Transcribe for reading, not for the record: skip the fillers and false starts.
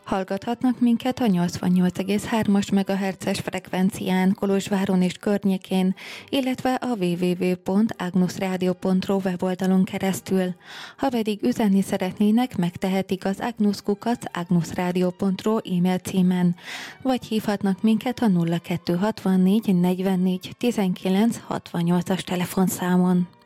Hallgathatnak minket a 88,3-as MHz-es frekvencián Kolozsváron és környékén, illetve a www.agnusradio.ru weboldalon keresztül. Ha pedig üzenni szeretnének, megtehetik az agnus@agnusradio.ru e-mail címen, vagy hívhatnak minket a 0264 44 19 68-as telefonszámon.